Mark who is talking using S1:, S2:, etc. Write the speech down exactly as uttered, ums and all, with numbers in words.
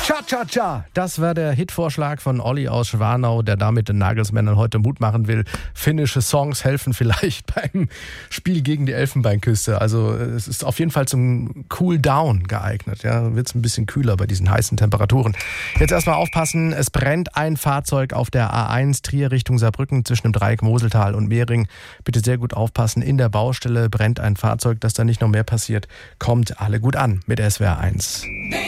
S1: Cha-Cha-Cha, das war der Hitvorschlag von Olli aus Schwanau, der damit den Nagelsmännern heute Mut machen will. Finnische Songs helfen vielleicht beim Spiel gegen die Elfenbeinküste. Also es ist auf jeden Fall zum Cool-Down geeignet. Ja, wird es ein bisschen kühler bei diesen heißen Temperaturen. Jetzt erstmal aufpassen, es brennt ein Fahrzeug auf der A eins Trier Richtung Saarbrücken zwischen dem Dreieck Moseltal und Mehring. Bitte sehr gut aufpassen, in der Baustelle brennt ein Fahrzeug, dass da nicht noch mehr passiert. Kommt alle gut an mit S W R eins.